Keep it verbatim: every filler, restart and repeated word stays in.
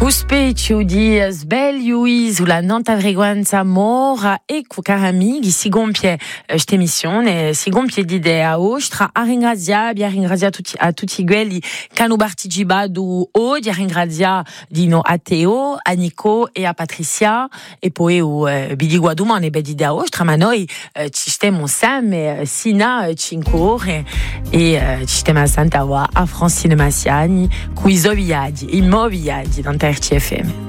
Uspe ciudi sbelliui sulla nanta frequenza mora e cu caramighi si gompie questa emissione si gompie di idea ostra a ringrazia a ringrazia tutti a tutti quelli che hanno partecipato oggi a ringrazia di no a Teo a Nico e a Patricia e poi u bidigua domani be di idea ostra ma noi ci stiamo insieme sina cinque ore e ci stiamo a Santa a Francine Massiani qui so viaggi i mo viaggi dans R T F M.